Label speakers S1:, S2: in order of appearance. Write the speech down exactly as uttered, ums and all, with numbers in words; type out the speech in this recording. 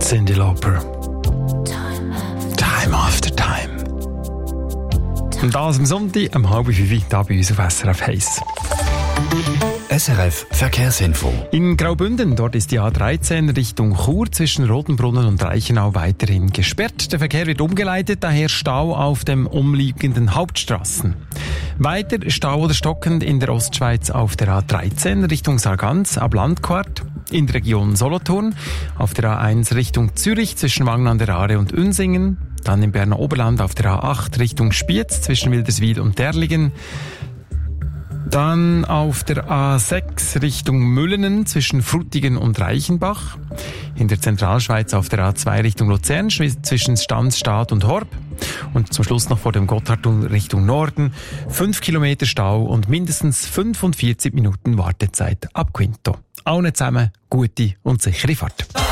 S1: Cyndi Lauper. Time after time. Und das am Sonntag, um halb fünf, hier bei uns auf S R F eins.
S2: S R F Verkehrsinfo.
S1: In Graubünden, dort ist die A dreizehn Richtung Chur zwischen Rotenbrunnen und Reichenau weiterhin gesperrt. Der Verkehr wird umgeleitet, daher Stau auf den umliegenden Hauptstraßen. Weiter Stau oder stockend in der Ostschweiz auf der A dreizehn Richtung Sargans ab Landquart. In der Region Solothurn, auf der A eins Richtung Zürich zwischen Wangen an der Aare und Unsingen. Dann im Berner Oberland auf der A acht Richtung Spiez zwischen Wilderswil und Derligen. Dann auf der A sechs Richtung Müllenen zwischen Frutigen und Reichenbach. In der Zentralschweiz auf der A zwei Richtung Luzern zwischen Stanzstadt und Horb. Und zum Schluss noch vor dem Gotthardtunnel Richtung Norden. Fünf Kilometer Stau und mindestens fünfundvierzig Minuten Wartezeit ab Quinto. Allen zusammen gute und sichere Fahrt.